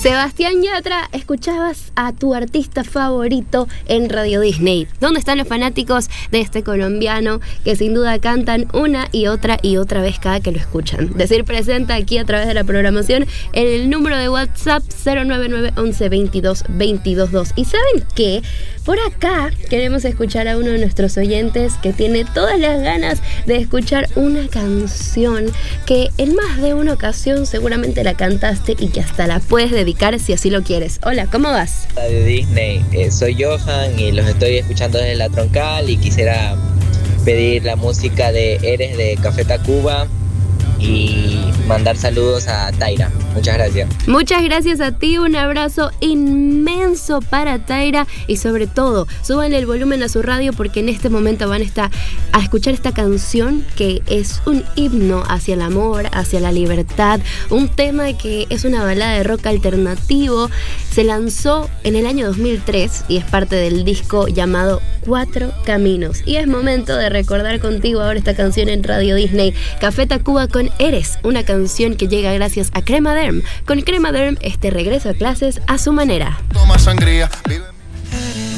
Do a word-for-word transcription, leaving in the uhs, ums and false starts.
Sebastián Yatra, escuchabas a tu artista favorito en Radio Disney. ¿Dónde están los fanáticos de este colombiano que sin duda cantan una y otra y otra vez cada que lo escuchan? Decir presente aquí a través de la programación en el número de WhatsApp cero nueve nueve once veintidós veintidós dos. ¿Y saben qué? Por acá queremos escuchar a uno de nuestros oyentes que tiene todas las ganas de escuchar una canción que en más de una ocasión seguramente la cantaste y que hasta la puedes dedicar si así lo quieres. Hola, ¿cómo vas? De Disney, eh, soy Johan y los estoy escuchando desde la Troncal y quisiera pedir la música de Eres de Café Tacuba y mandar saludos a Taira. Muchas gracias. Muchas gracias a ti, un abrazo inmenso para Taira y sobre todo, súbanle el volumen a su radio porque en este momento van a, estar, a escuchar esta canción que es un himno hacia el amor, hacia la libertad, un tema que es una balada de rock alternativo, se lanzó en el año dos mil tres y es parte del disco llamado Cuatro Caminos y es momento de recordar contigo ahora esta canción en Radio Disney, Café Tacuba con Eres, una canción que llega gracias a Crema Derm. Con Crema Derm, este regreso a clases a su manera. Toma sangría, vive...